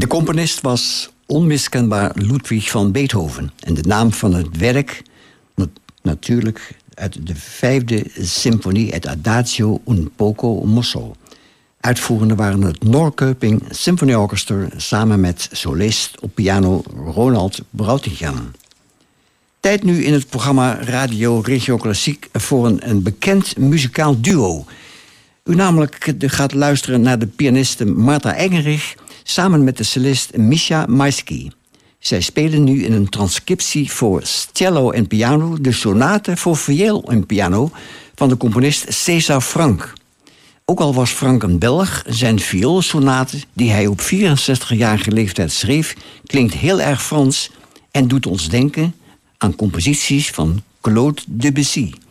De componist was onmiskenbaar Ludwig van Beethoven. En de naam van het werk, natuurlijk uit de 5e symfonie, het Adagio un poco mosso. Uitvoerende waren het Norrköping Symphony Orchestra samen met solist op piano Ronald Brautigam. Tijd nu in het programma Radio Regio Klassiek voor een bekend muzikaal duo. U namelijk gaat luisteren naar de pianiste Martha Engerich samen met de cellist Misha Maisky. Zij spelen nu in een transcriptie voor cello en piano de sonate voor viool en piano van de componist César Franck. Ook al was Franck een Belg, zijn vioolsonate die hij op 64-jarige leeftijd schreef klinkt heel erg Frans en doet ons denken aan composities van Claude Debussy.